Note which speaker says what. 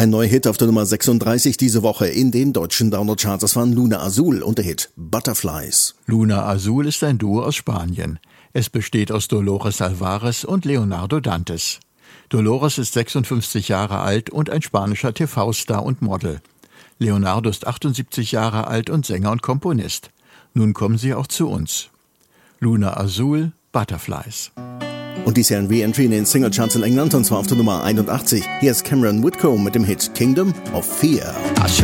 Speaker 1: Ein neuer Hit auf der Nummer 36 diese Woche in den deutschen Download-Charts. Das waren Luna Azul und der Hit Butterflies.
Speaker 2: Luna Azul ist ein Duo aus Spanien. Es besteht aus Dolores Alvarez und Leonardo Dantes. Dolores ist 56 Jahre alt und ein spanischer TV-Star und Model. Leonardo ist 78 Jahre alt und Sänger und Komponist. Nun kommen sie auch zu uns. Luna Azul, Butterflies.
Speaker 1: Und dies Jahr ein Re-Entry in den Single-Charts in England, und zwar auf der Nummer 81. Hier ist Cameron Whitcomb mit dem Hit Kingdom of Fear.